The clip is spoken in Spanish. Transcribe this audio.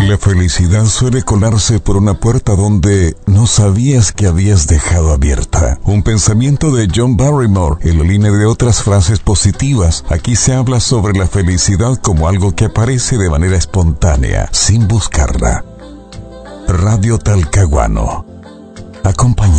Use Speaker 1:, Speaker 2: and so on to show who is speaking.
Speaker 1: La felicidad suele colarse por una puerta donde no sabías que habías dejado abierta. Un pensamiento de John Barrymore en la línea de otras frases positivas. Aquí se habla sobre la felicidad como algo que aparece de manera espontánea, sin buscarla. Radio Talcahuano. Acompaña.